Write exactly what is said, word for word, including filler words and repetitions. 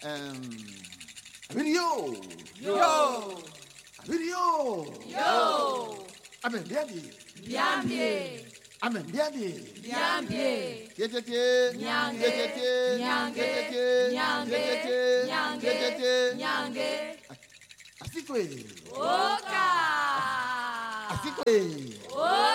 Um, video. Yo. Video. Yo. Amen, daddy. Biambie. Amen, daddy. Biambie. Yetete. Nyange. Yetete. Nyange. Yetete. Nyange. Yetete. Nyange. Yetete. Nyange. Asikwe. Oka. Asikwe. Oka.